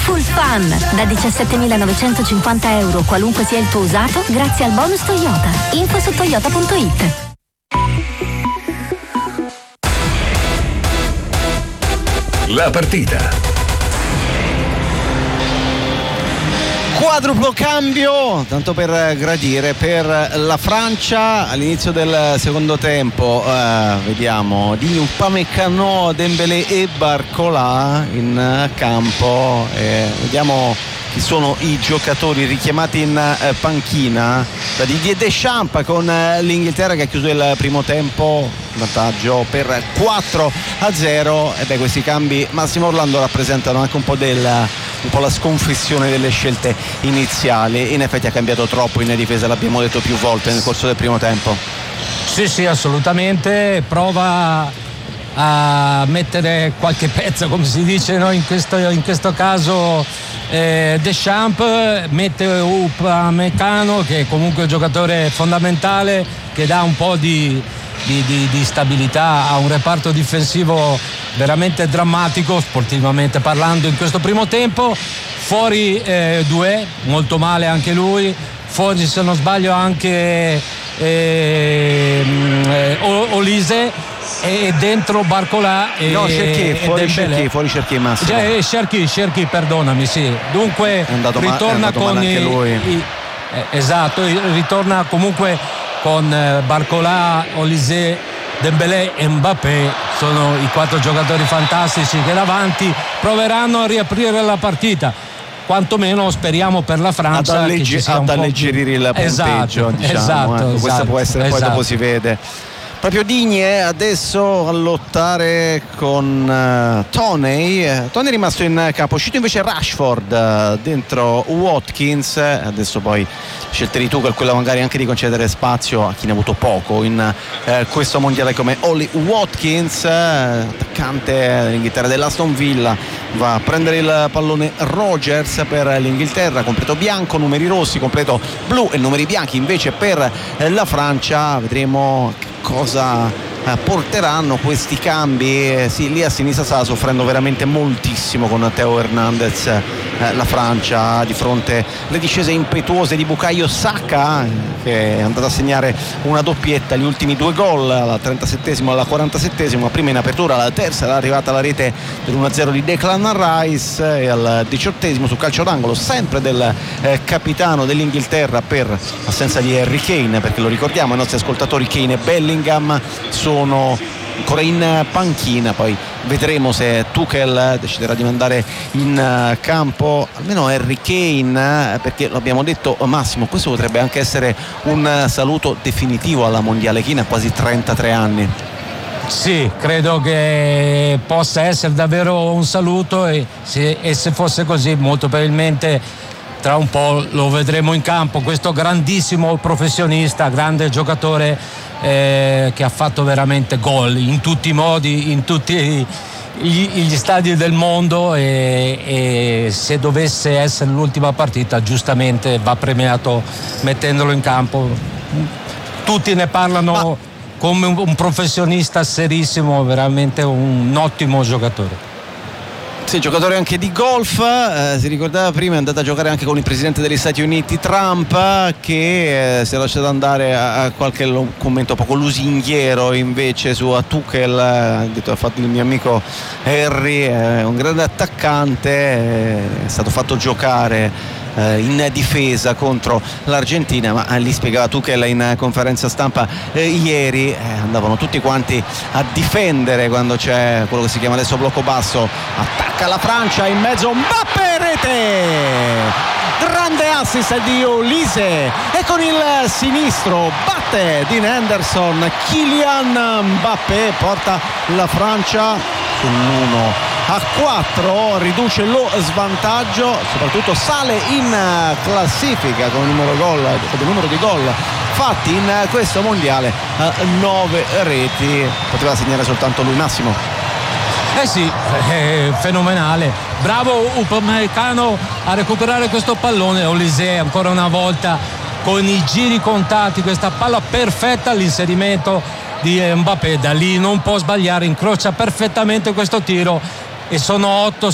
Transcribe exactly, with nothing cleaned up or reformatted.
Full Fun, da diciassettemilanovecentocinquanta euro qualunque sia il tuo usato, grazie al bonus Toyota. Info su toyota punto it. La partita. Quadruplo cambio, tanto per gradire, per la Francia all'inizio del secondo tempo. Uh, vediamo Digne, Upamecano, Dembélé e Barcola in campo. E vediamo chi sono i giocatori richiamati in uh, panchina da Didier Deschamps con uh, l'Inghilterra che ha chiuso il primo tempo vantaggio per quattro a zero. E beh, questi cambi, Massimo Orlando, rappresentano anche un po' del un po' la sconfissione delle scelte iniziali. In effetti ha cambiato troppo in difesa, l'abbiamo detto più volte nel corso del primo tempo. Sì, sì, assolutamente. Prova a mettere qualche pezzo, come si dice, no? in, questo, in questo caso eh, Deschamps mette Upamecano, che è comunque un giocatore fondamentale, che dà un po' di Di, di, di stabilità a un reparto difensivo veramente drammatico sportivamente parlando in questo primo tempo. Fuori eh, Doué, molto male anche lui, fuori se non sbaglio anche eh, eh, Olise, e dentro Barcola e, no, Cherki, fuori Cherki, fuori Cherki Massimo. Eh, Cherki, Cherki, perdonami, sì. Dunque ritorna ma- con anche i, lui. i, eh, esatto, ritorna comunque con Barcola, Olise, Dembélé e Mbappé. Sono i quattro giocatori fantastici che davanti proveranno a riaprire la partita, quantomeno speriamo per la Francia, ad, alleggi- che ci sia ad un alleggerire il punteggio, esatto, diciamo, esatto, ecco, questa esatto, può essere, esatto. Poi dopo si vede. Proprio Digne adesso a lottare con uh, Toney. Toney è rimasto in campo, uscito invece Rashford, uh, dentro Watkins. Adesso poi scelte di Tuchel, quella magari anche di concedere spazio a chi ne ha avuto poco in uh, questo mondiale come Ollie Watkins, uh, attaccante dell'Inghilterra dell'Aston Villa. Va a prendere il pallone Rogers per l'Inghilterra, completo bianco, numeri rossi, completo blu e numeri bianchi invece per uh, la Francia. Vedremo cosa eh, porteranno questi cambi. Eh, sì, lì a sinistra sta soffrendo veramente moltissimo con Theo Hernandez eh, la Francia, di fronte alle discese impetuose di Bukayo Saka, che è andato a segnare una doppietta, gli ultimi due gol, al trentasettesimo e alla quarantasettesimo, prima in apertura, la terza era arrivata la rete dell'uno a zero di Declan Rice, e al diciottesimo su calcio d'angolo sempre del eh, capitano dell'Inghilterra per assenza di Harry Kane, perché lo ricordiamo ai nostri ascoltatori, Kane e Bellingham sono ancora in panchina. Poi vedremo se Tuchel deciderà di mandare in campo almeno Harry Kane, perché lo abbiamo detto, Massimo, questo potrebbe anche essere un saluto definitivo alla mondiale. Kane ha quasi trentatré anni. Sì, credo che possa essere davvero un saluto, e se, e se fosse così molto probabilmente tra un po' lo vedremo in campo, questo grandissimo professionista, grande giocatore eh, che ha fatto veramente gol in tutti i modi, in tutti gli, gli stadi del mondo, e, e se dovesse essere l'ultima partita giustamente va premiato mettendolo in campo. Tutti ne parlano Ma... come un, un professionista serissimo, veramente un ottimo giocatore. Sì, giocatore anche di golf, eh, si ricordava prima, è andato a giocare anche con il presidente degli Stati Uniti Trump, che eh, si è lasciato andare a, a qualche lo, commento poco lusinghiero invece su a Tuchel. Ha detto, ha fatto il mio amico Harry, è un grande attaccante, è stato fatto giocare in difesa contro l'Argentina, ma lì spiegava Tuchel in conferenza stampa eh, ieri, eh, andavano tutti quanti a difendere quando c'è quello che si chiama adesso blocco basso. Attacca la Francia, in mezzo Mbappé, rete, grande assist di Olise, e con il sinistro batte Dean Henderson. Kylian Mbappé porta la Francia sull'uno a quattro, riduce lo svantaggio, soprattutto sale in classifica con il numero, gol, con il numero di gol fatti in questo mondiale, nove reti, poteva segnare soltanto lui, Massimo. Eh sì, è fenomenale, bravo Upamecano a recuperare questo pallone. Olise ancora una volta con i giri contati, questa palla perfetta all'inserimento di Mbappé, da lì non può sbagliare, incrocia perfettamente questo tiro, e sono otto